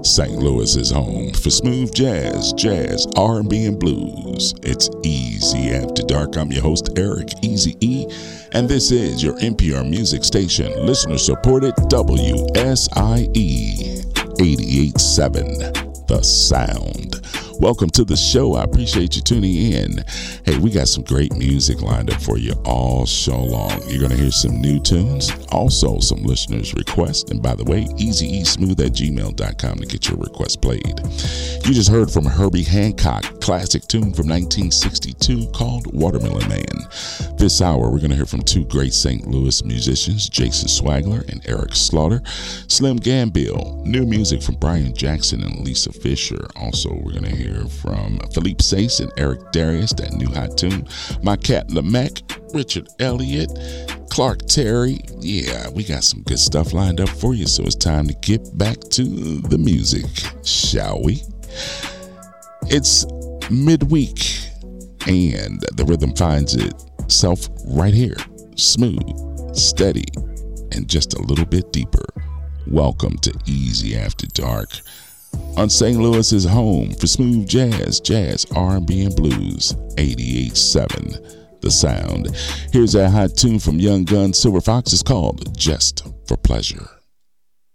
St. Louis is home for smooth jazz, R&B, and blues. It's Easy After Dark. I'm your host, Eric Easy E, and this is your NPR music station, listener-supported WSIE 88.7, The Sound. Welcome to the show. I appreciate you tuning in. Hey, we got some great music lined up for you all show long. You're going to hear some new tunes, also some listeners' requests. And by the way, easyesmooth@gmail.com to get your request played. You just heard from Herbie Hancock, classic tune from 1962 called Watermelon Man. This hour, we're going to hear from two great St. Louis musicians, Jason Swagler and Eric Slaughter. Slim Gambill, new music from Brian Jackson and Lisa Fisher. Also, we're going to hear from Philippe Sace and Eric Darius, that new hot tune. My Cat Lamech, Richard Elliott, Clark Terry. Yeah, we got some good stuff lined up for you, so it's time to get back to the music, shall we? It's midweek, and the rhythm finds itself right here. Smooth, steady, and just a little bit deeper. Welcome to Easy After Dark on St. Louis's home for smooth jazz, R&B, and blues. 88.7, The Sound. Here's a hot tune from Young Gun Silver Fox. It's called Just for Pleasure.